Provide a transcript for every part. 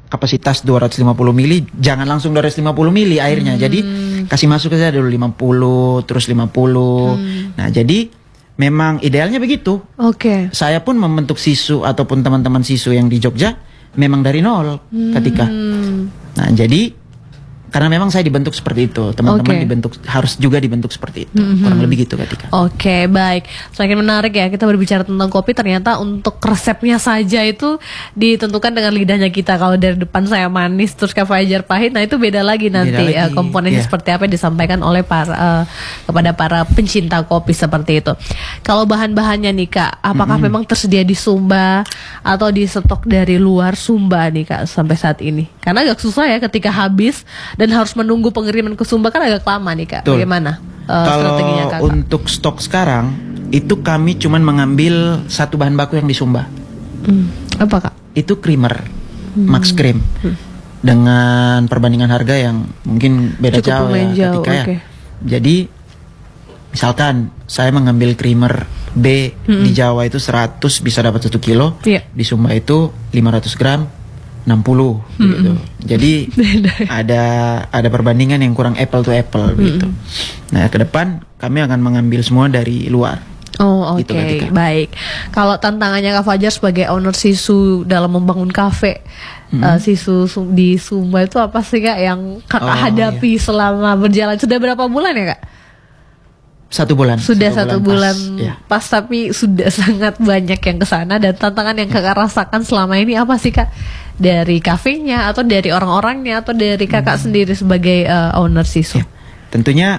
kapasitas 250 mili, jangan langsung 250 mili airnya. Jadi kasih masuk saja dulu 50, terus 50. Nah, jadi memang idealnya begitu. Oke. Saya pun membentuk sisu ataupun teman-teman sisu yang di Jogja memang dari nol ketika. Nah, jadi karena memang saya dibentuk seperti itu, teman-teman harus juga dibentuk seperti itu, kurang lebih gitu ketika. Oke, baik. Semakin menarik ya kita berbicara tentang kopi. Ternyata untuk resepnya saja itu ditentukan dengan lidahnya kita. Kalau dari depan saya manis, terus Kak Fajar pahit, nah itu beda lagi nanti komponennya seperti apa yang disampaikan oleh kepada para pencinta kopi seperti itu. Kalau bahan-bahannya nih Kak, apakah memang tersedia di Sumba atau di stok dari luar Sumba nih Kak sampai saat ini? Karena agak susah ya ketika habis dan harus menunggu pengiriman ke Sumba kan agak lama nih Kak. Betul. Bagaimana Kalau strateginya Kak? untuk stok sekarang itu kami cuman mengambil satu bahan baku yang di Sumba. Apa Kak? Itu creamer, Max Cream. Dengan perbandingan harga yang mungkin beda Cukup jauh ya ketika ya. Jadi misalkan saya mengambil creamer B di Jawa itu 100 bisa dapat 1 kilo. Di Sumba itu 500 gram 60 gitu. Jadi ada perbandingan yang kurang apple to apple gitu. Nah, ke depan kami akan mengambil semua dari luar. Oh, oke. Baik. Kalau tantangannya Kak Fajar sebagai owner Sisu dalam membangun kafe Sisu di Sumba itu apa sih Kak yang Kakak hadapi selama berjalan? Sudah berapa bulan ya Kak? 1 bulan. Sudah 1 bulan pas, tapi sudah sangat banyak yang kesana. Dan tantangan yang Kakak rasakan selama ini apa sih Kak? Dari kafenya atau dari orang-orangnya atau dari Kakak sendiri sebagai owner Sisu? Tentunya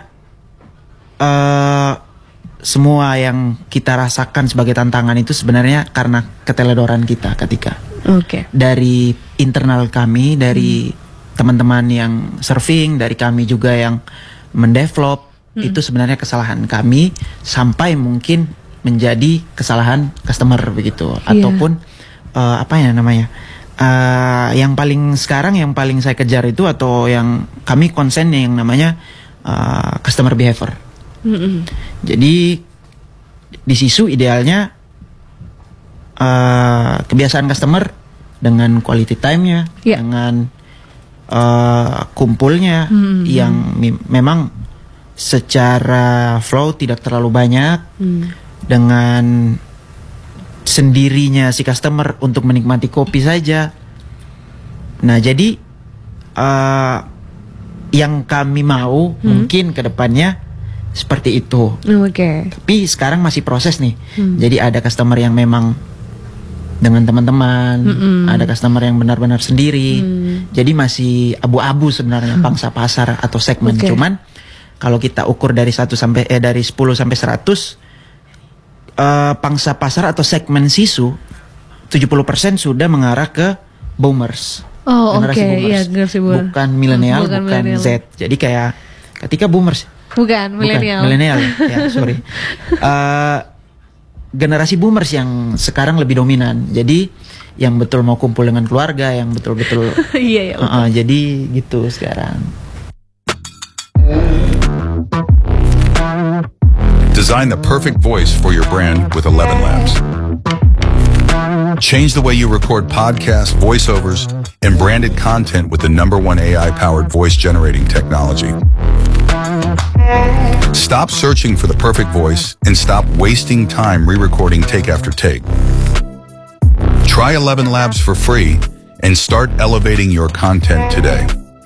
semua yang kita rasakan sebagai tantangan itu sebenarnya karena keteledoran kita ketika. Dari internal kami, dari teman-teman yang surfing, dari kami juga yang mendevelop. Itu sebenarnya kesalahan kami sampai mungkin menjadi kesalahan customer begitu, ataupun apa ya namanya, yang paling sekarang yang paling saya kejar itu atau yang kami konsen yang namanya customer behavior. Jadi di Sisu idealnya kebiasaan customer dengan quality time-nya, dengan kumpulnya yang memang secara flow tidak terlalu banyak, dengan sendirinya si customer untuk menikmati kopi saja. Nah, jadi yang kami mau mungkin ke depannya seperti itu. Tapi sekarang masih proses nih. Jadi ada customer yang memang dengan teman-teman, ada customer yang benar-benar sendiri. Jadi masih abu-abu sebenarnya pangsa pasar atau segmen. Cuman kalau kita ukur dari 10 sampai 100, pangsa pasar atau segmen Sisu 70% sudah mengarah ke boomers. Generasi boomers. Bukan milenial, bukan Z. Jadi kayak ketika boomers bukan milenial ya, sorry. Generasi boomers yang sekarang lebih dominan. Jadi yang betul mau kumpul dengan keluarga, yang betul-betul jadi gitu sekarang. Design the perfect voice for your brand with 11 Labs. Change the way you record podcasts, voiceovers, and branded content with the #1 AI-powered voice generating technology. Stop searching for the perfect voice and stop wasting time re-recording take after take. Try 11 Labs for free and start elevating your content today.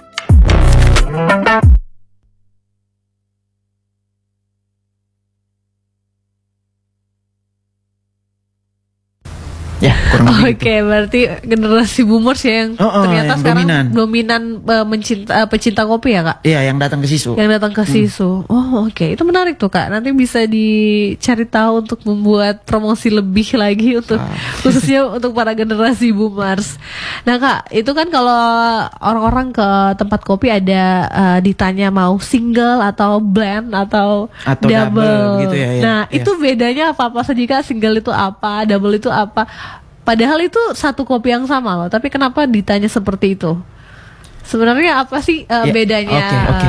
Ya, Oke, berarti generasi boomers ya yang ternyata yang sekarang dominan pecinta kopi ya Kak? Iya, yang datang ke Sisu. Yang datang ke Sisu. Oh, oke. Itu menarik tuh Kak. Nanti bisa dicari tahu untuk membuat promosi lebih lagi untuk khususnya untuk para generasi boomers. Nah Kak, itu kan kalau orang-orang ke tempat kopi ada ditanya mau single atau blend atau double gitu ya. Nah, itu bedanya apa saja Kak? Single itu apa, double itu apa? Padahal itu satu kopi yang sama loh, tapi kenapa ditanya seperti itu? Sebenarnya apa sih bedanya?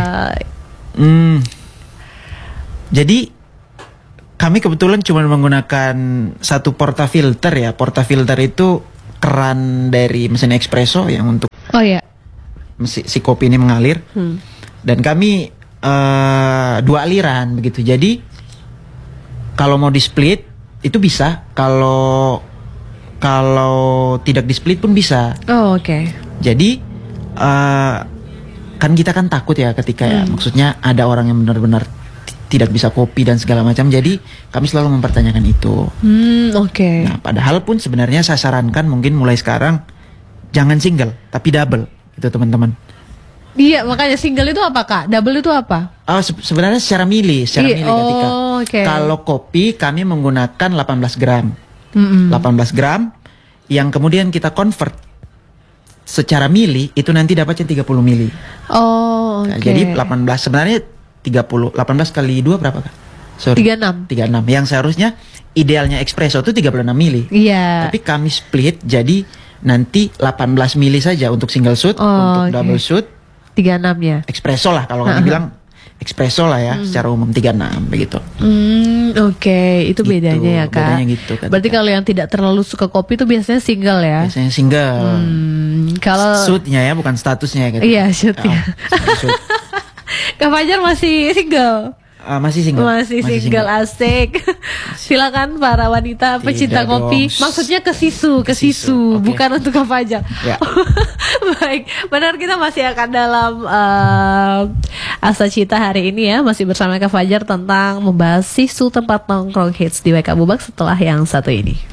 Jadi kami kebetulan cuma menggunakan satu portafilter ya. Portafilter itu keran dari mesin espresso yang untuk Oh ya. Si kopi ini mengalir. Dan kami 2 aliran begitu. Jadi kalau mau di split itu bisa. Kalau tidak di split pun bisa. Oh oke. Jadi kan kita kan takut ya ketika ya, maksudnya ada orang yang benar-benar tidak bisa kopi dan segala macam. Jadi kami selalu mempertanyakan itu. Oke. Nah, padahal pun sebenarnya saya sarankan mungkin mulai sekarang jangan single tapi double itu teman-teman. Iya, makanya single itu apa Kak? Double itu apa? Sebenarnya secara milih ketika. Okay. Kalau kopi kami menggunakan 18 gram. 18 gram yang kemudian kita convert secara mili itu nanti dapatnya 30 mili. Oh, oke. Nah, jadi 18 sebenarnya 18 kali 2 berapa Kak? Sorry. 36. Yang seharusnya idealnya espresso itu 36 mili. Iya. Tapi kami split jadi nanti 18 mili saja untuk single shoot, untuk double shoot 36-nya. Espresso lah kalau kami bilang espresso lah ya, secara umum 36 begitu. Oke, itu gitu, bedanya ya Kak. Bedanya gitu kan. Berarti kalau yang tidak terlalu suka kopi itu biasanya single ya? Biasanya single. Kalau shootnya ya, bukan statusnya gitu. Iya, shootnya. Shoot. Kak Fajar masih single? Masih single. Masih single. Asik. Silakan para wanita pecinta kopi. Maksudnya ke sisu. Okay. Bukan untuk Kak Fajar. Ya. Baik, benar, kita masih akan dalam Asa Cita hari ini ya, masih bersama Kak Fajar tentang membahas sisu tempat nongkrong hits di WK Bubak setelah yang satu ini.